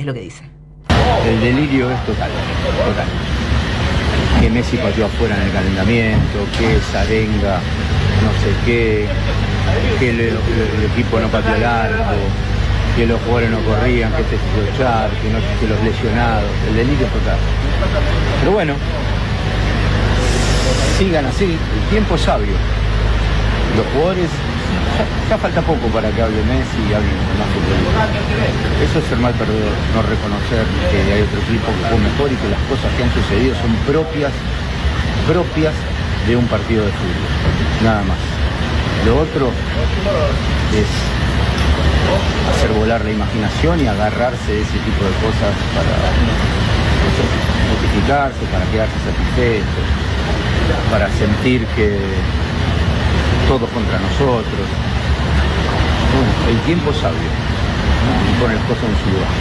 Es lo que dice. El delirio es total. Que Messi pateó afuera en el calentamiento, que Zarenga no sé qué, que el equipo no pateó el arco, que los jugadores no corrían, que se hizo echar, que los lesionados. El delirio es total. Pero bueno, sigan así, el tiempo es sabio. Los jugadores, ya falta poco para que hable Messi y hable más futbolistas. Eso es ser mal perdedor, no reconocer que hay otro equipo que fue mejor y que las cosas que han sucedido son propias de un partido de fútbol, nada más. Lo otro es hacer volar la imaginación y agarrarse de ese tipo de cosas para justificarse, para quedarse satisfechos, para sentir que todos contra nosotros. Bueno, el tiempo es sabio, ¿no? Y pone las cosas en su lugar.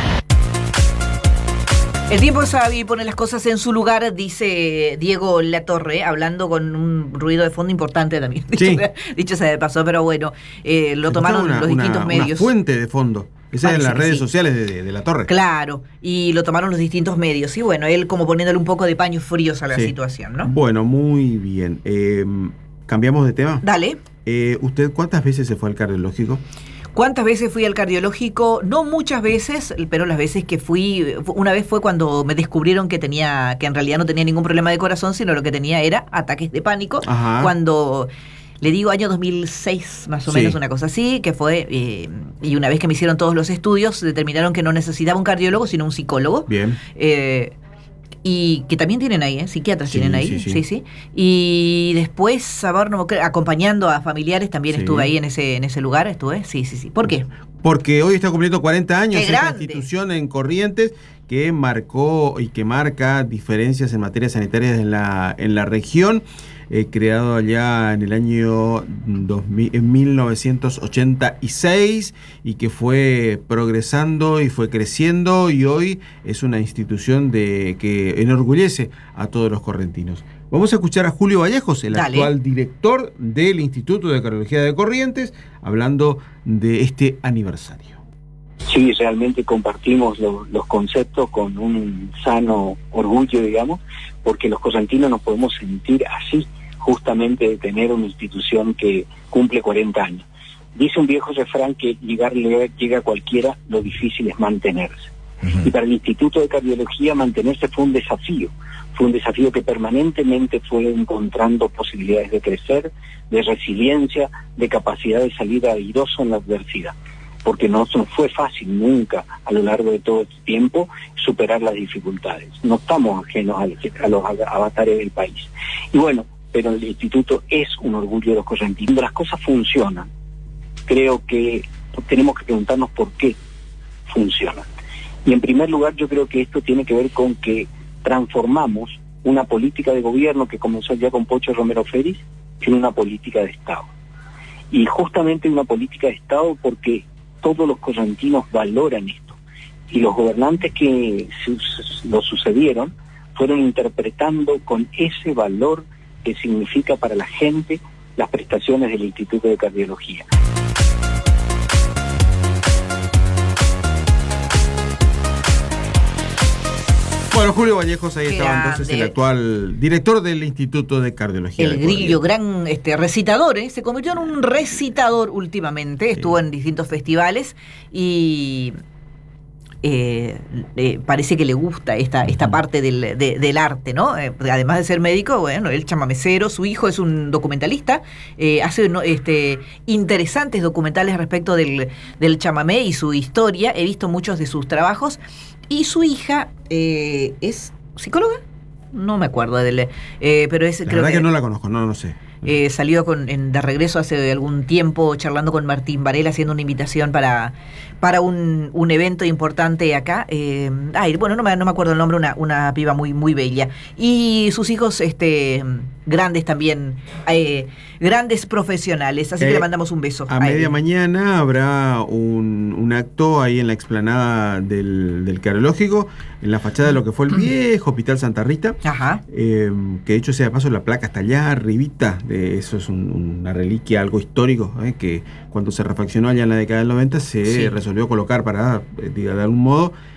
El tiempo es sabio y pone las cosas en su lugar, dice Diego Latorre, hablando con un ruido de fondo importante también. Sí. Dicho sea de paso, pero bueno, lo tomaron los distintos medios. Una fuente de fondo. Esa es en las redes sociales de Latorre. Claro, y lo tomaron los distintos medios. Y bueno, él como poniéndole un poco de paños fríos a la situación, ¿no? Bueno, muy bien. ¿Cambiamos de tema? Dale. ¿Usted cuántas veces se fue al cardiológico? ¿Cuántas veces fui al cardiológico? No muchas veces, pero las veces que fui, una vez fue cuando me descubrieron que en realidad no tenía ningún problema de corazón, sino lo que tenía era ataques de pánico. Ajá. Cuando, le digo, año 2006, más o menos, una cosa así, que fue, y una vez que me hicieron todos los estudios, determinaron que no necesitaba un cardiólogo, sino un psicólogo. Bien. Y que también tienen ahí, psiquiatras tienen ahí, sí. Y después, acompañando a familiares, también estuve ahí en ese lugar, estuve, sí. ¿Por qué? Porque hoy está cumpliendo 40 años ¡Qué esta grande! Institución en Corrientes que marcó y que marca diferencias en materia sanitaria en la región. Creado allá en el año 1986 y que fue progresando y fue creciendo y hoy es una institución que enorgullece a todos los correntinos. Vamos a escuchar a Julio Vallejos, el actual director del Instituto de Cardiología de Corrientes, hablando de este aniversario. Sí, realmente compartimos los conceptos con un sano orgullo, digamos, porque los correntinos nos podemos sentir así, justamente de tener una institución que cumple 40 años. Dice un viejo refrán que llega a cualquiera, lo difícil es mantenerse. Y para el Instituto de Cardiología mantenerse fue un desafío que permanentemente fue encontrando posibilidades de crecer, de resiliencia, de capacidad de salir airoso en la adversidad, porque no fue fácil nunca a lo largo de todo este tiempo superar las dificultades. No estamos ajenos a los avatares del país. Y bueno, pero el instituto es un orgullo de los correntinos. Las cosas funcionan. Creo que tenemos que preguntarnos por qué funcionan. Y en primer lugar, yo creo que esto tiene que ver con que transformamos una política de gobierno que comenzó ya con Pocho Romero Félix en una política de Estado. Y justamente una política de Estado porque todos los correntinos valoran esto. Y los gobernantes que lo sucedieron fueron interpretando con ese valor que significa para la gente las prestaciones del Instituto de Cardiología. Bueno, Julio Vallejos, ahí estaba entonces el actual director del Instituto de Cardiología. El Grillo, gran recitador, se convirtió en un recitador últimamente, estuvo en distintos festivales y parece que le gusta esta parte del arte, ¿no? Además de ser médico, bueno, él chamamecero, su hijo es un documentalista, hace interesantes documentales respecto del chamamé y su historia, he visto muchos de sus trabajos, y su hija es psicóloga, no me acuerdo pero es... La verdad que no la conozco, no sé. Salió de regreso hace algún tiempo charlando con Martín Varela, haciendo una invitación para un evento importante acá. Bueno, no me acuerdo el nombre, una piba muy, muy bella. Y sus hijos grandes también, grandes profesionales. Así que le mandamos un beso. A media mañana habrá un acto ahí en la explanada del Cardiológico, en la fachada de lo que fue el viejo Hospital Santa Rita. Ajá. Que de hecho sea de paso la placa está allá arribita. Eso es una reliquia, algo histórico, que cuando se refaccionó allá en la década del 90 se resolvió colocar para, de algún modo,